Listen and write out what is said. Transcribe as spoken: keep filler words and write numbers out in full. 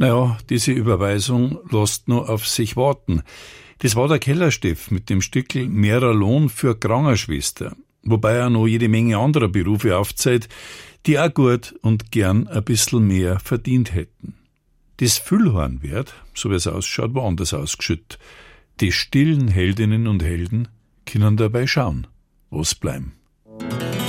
Naja, diese Überweisung lässt nur auf sich warten. Das war der Kellersteff mit dem Stückel mehrer Lohn für Krankenschwester, wobei er noch jede Menge anderer Berufe aufzählt, die auch gut und gern ein bisschen mehr verdient hätten. Das Füllhorn wird, so wie es ausschaut, woanders ausgeschüttet. Die stillen Heldinnen und Helden können dabei schauen, was bleiben.